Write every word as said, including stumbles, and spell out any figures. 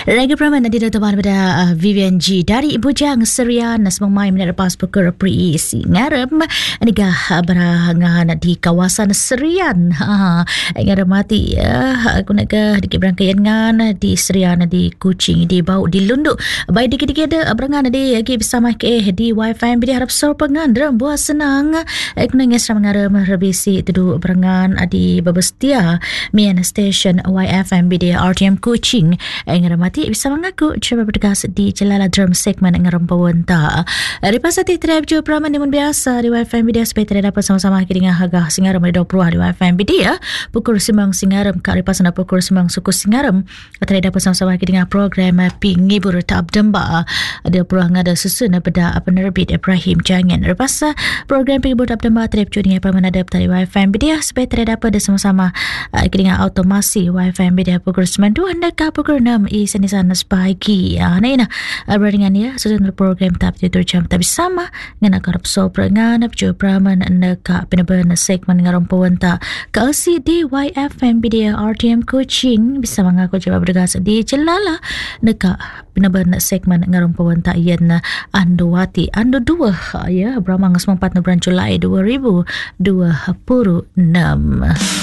Raga Praman nanti datang pada uh, Vivian G dari Bujang Serian semang mai menara pas pukul pri Singaram negah berangan di kawasan Serian. Ha ngaram mati ya aku nak ke di berangkaian ngan di Serian di Kuching di Bau di Lundu. Baik dikit-dikit ada berangan di lagi bersama ke di Wi-Fi bi harap so pengandram buat senang. Aku nak ngesram ngaram rebisi tu berangan di Babestia Mian Station Y F M B D R T M Kuching. Ngaram mati bisa mengaku cuba berdegas di Jelala Drum segmen ngaram pawanta. Ripas hati trap jo praman dimun biasa di W F M B D supaya tidak dapat sama-sama dengan harga singaram dua puluh di W F M B D ya. Pukul sembilan singaram ke ripas na pukul sembilan suku singaram. Tidak dapat sama-sama dengan program Pingibur Tab Demba. Ada peluang ada susun pada penerbit Ibrahim Jangan. Ripas program Pingibur Tab Demba trap jo dengan praman ada dari W F M B D ya supaya tidak dapat sama-sama dengan automasi W F M B D pukul sembilan dua hingga pukul enam i senisan pagi. Ah, nah ina beringan ya susun program tap itu jam tapi sama dengan akarap so perangan jo praman neka penaban segmen ngarom pawanta ke si di Y F M B D R T M Coaching bisa mengaku coba berdegas di Jelala neka penaban segmen ngarom pawanta yen Andowati Ando dua ya beramang sembilan bulan Julai dua ribu dua puluh enam.